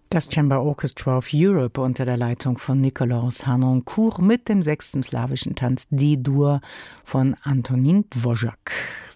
Das Chamber Orchestra of Europe unter der Leitung von Nikolaus Harnoncourt mit dem 6. slawischen Tanz D-Dur von Antonín Dvořák.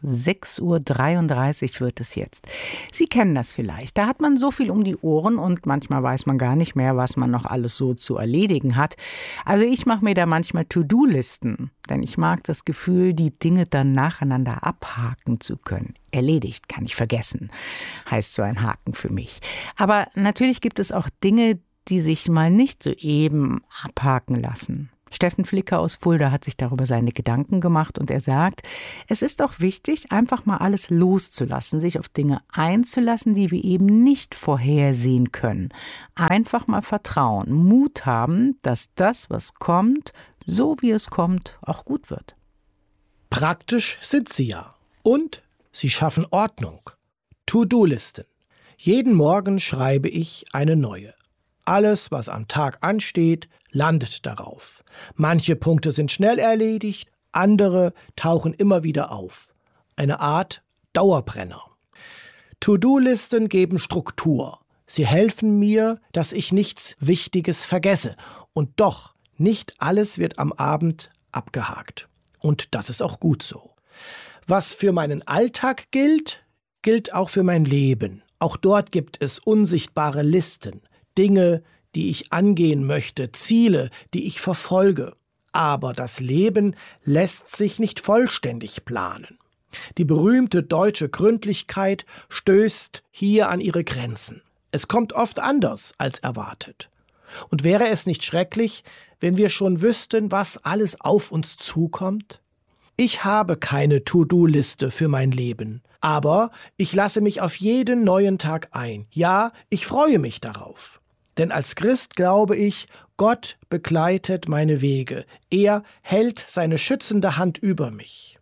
6:33 Uhr wird es jetzt. Sie kennen das vielleicht. Da hat man so viel um die Ohren und manchmal weiß man gar nicht mehr, was man noch alles so zu erledigen hat. Also ich mache mir da manchmal To-Do-Listen, denn ich mag das Gefühl, die Dinge dann nacheinander abhaken zu können. Erledigt, kann ich vergessen, heißt so ein Haken für mich. Aber natürlich gibt es auch Dinge, die sich mal nicht so eben abhaken lassen. Steffen Flicker aus Fulda hat sich darüber seine Gedanken gemacht und er sagt, es ist auch wichtig, einfach mal alles loszulassen, sich auf Dinge einzulassen, die wir eben nicht vorhersehen können. Einfach mal vertrauen, Mut haben, dass das, was kommt, so wie es kommt, auch gut wird. Praktisch sind sie ja. Und sie schaffen Ordnung. To-Do-Listen. Jeden Morgen schreibe ich eine neue. Alles, was am Tag ansteht, landet darauf. Manche Punkte sind schnell erledigt, andere tauchen immer wieder auf. Eine Art Dauerbrenner. To-Do-Listen geben Struktur. Sie helfen mir, dass ich nichts Wichtiges vergesse. Und doch, nicht alles wird am Abend abgehakt. Und das ist auch gut so. Was für meinen Alltag gilt, gilt auch für mein Leben. Auch dort gibt es unsichtbare Listen, Dinge, die ich angehen möchte, Ziele, die ich verfolge. Aber das Leben lässt sich nicht vollständig planen. Die berühmte deutsche Gründlichkeit stößt hier an ihre Grenzen. Es kommt oft anders als erwartet. Und wäre es nicht schrecklich, wenn wir schon wüssten, was alles auf uns zukommt? Ich habe keine To-Do-Liste für mein Leben, aber ich lasse mich auf jeden neuen Tag ein. Ja, ich freue mich darauf. Denn als Christ glaube ich, Gott begleitet meine Wege. Er hält seine schützende Hand über mich.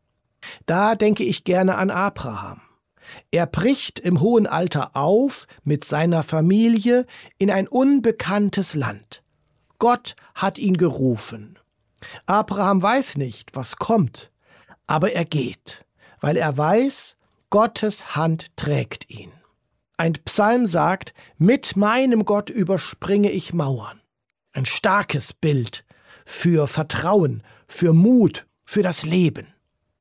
Da denke ich gerne an Abraham. Er bricht im hohen Alter auf mit seiner Familie in ein unbekanntes Land. Gott hat ihn gerufen. Abraham weiß nicht, was kommt, aber er geht, weil er weiß, Gottes Hand trägt ihn. Ein Psalm sagt, mit meinem Gott überspringe ich Mauern. Ein starkes Bild für Vertrauen, für Mut, für das Leben.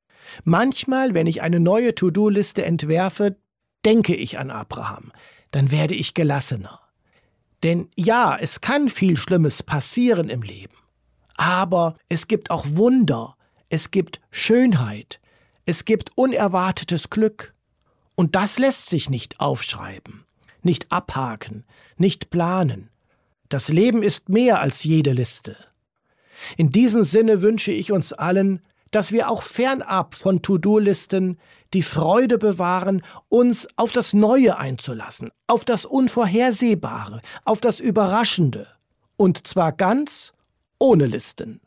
Manchmal, wenn ich eine neue To-Do-Liste entwerfe, denke ich an Abraham. Dann werde ich gelassener. Denn ja, es kann viel Schlimmes passieren im Leben. Aber es gibt auch Wunder, es gibt Schönheit, es gibt unerwartetes Glück. Und das lässt sich nicht aufschreiben, nicht abhaken, nicht planen. Das Leben ist mehr als jede Liste. In diesem Sinne wünsche ich uns allen, dass wir auch fernab von To-Do-Listen die Freude bewahren, uns auf das Neue einzulassen, auf das Unvorhersehbare, auf das Überraschende. Und zwar ganz ohne Listen.